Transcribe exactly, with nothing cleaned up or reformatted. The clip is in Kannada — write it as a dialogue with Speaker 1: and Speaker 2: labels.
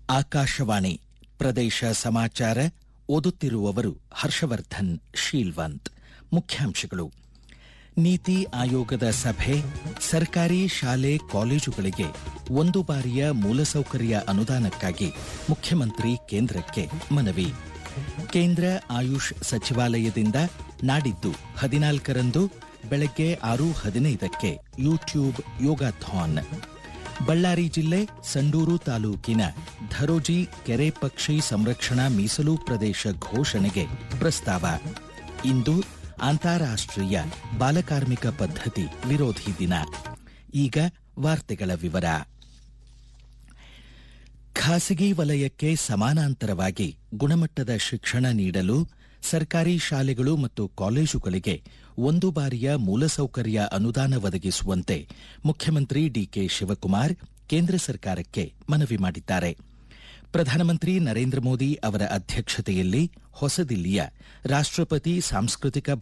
Speaker 1: ಆಕಾಶವಾಣಿ ಪ್ರದೇಶ ಸಮಾಚಾರ ಓದುತ್ತಿರುವವರು ಹರ್ಷವರ್ಧನ್ ಶೀಲ್ವಂತ್. ಮುಖ್ಯಾಂಶಗಳು. ನೀತಿ ಆಯೋಗದ ಸಭೆ, ಸರ್ಕಾರಿ ಶಾಲೆ ಕಾಲೇಜುಗಳಿಗೆ ಒಂದು ಬಾರಿಯ ಮೂಲಸೌಕರ್ಯ ಅನುದಾನಕ್ಕಾಗಿ ಮುಖ್ಯಮಂತ್ರಿ ಕೇಂದ್ರಕ್ಕೆ ಮನವಿ. ಕೇಂದ್ರ ಆಯುಷ್ ಸಚಿವಾಲಯದಿಂದ ನಾಡಿದ್ದು ಹದಿನಾಲ್ಕರಂದು ಬೆಳಗ್ಗೆ ಆರು ಹದಿನೈದಕ್ಕೆ ಯೂಟ್ಯೂಬ್ ಯೋಗಾಥಾನ್. ಬಳ್ಳಾರಿ ಜಿಲ್ಲೆ ಸಂಡೂರು ತಾಲೂಕಿನ ಧರೋಜಿ ಕೆರೆ ಪಕ್ಷಿ ಸಂರಕ್ಷಣಾ ಮೀಸಲು ಪ್ರದೇಶ ಘೋಷಣೆಗೆ ಪ್ರಸ್ತಾವ. ಇಂದು ಅಂತಾರಾಷ್ಟ್ರೀಯ ಬಾಲಕಾರ್ಮಿಕ ಪದ್ಧತಿ ವಿರೋಧಿ ದಿನ. ಈಗ ವಾರ್ತೆಗಳ ವಿವರ. ಖಾಸಗಿ ವಲಯಕ್ಕೆ ಸಮಾನಾಂತರವಾಗಿ ಗುಣಮಟ್ಟದ ಶಿಕ್ಷಣ ನೀಡಲು ಸರ್ಕಾರಿ ಶಾಲೆಗಳು ಮತ್ತು ಕಾಲೇಜುಗಳಿಗೆ ಒಂದು ಬಾರಿಯ ಮೂಲಸೌಕರ್ಯ ಅನುದಾನ ಒದಗಿಸುವಂತೆ ಮುಖ್ಯಮಂತ್ರಿ ಡಿಕೆ ಶಿವಕುಮಾರ್ ಕೇಂದ್ರ ಸರ್ಕಾರಕ್ಕೆ ಮನವಿ ಮಾಡಿದ್ದಾರೆ. ಪ್ರಧಾನಮಂತ್ರಿ ನರೇಂದ್ರ ಮೋದಿ ಅವರ ಅಧ್ಯಕ್ಷತೆಯಲ್ಲಿ ಹೊಸದಿಲ್ಲಿಯ ರಾಷ್ಟ್ರಪತಿ ಸಾಂಸ್ಕೃತಿಕ